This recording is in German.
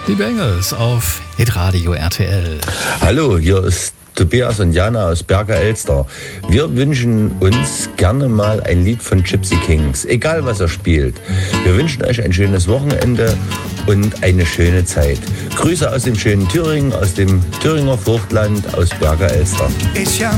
Die Bengals auf Hitradio RTL. Hallo, hier ist Tobias und Jana aus Berger Elster. Wir wünschen uns gerne mal ein Lied von Gypsy Kings, egal was er spielt. Wir wünschen euch ein schönes Wochenende und eine schöne Zeit. Grüße aus dem schönen Thüringen, aus dem Thüringer Vogtland, aus Berger Elster.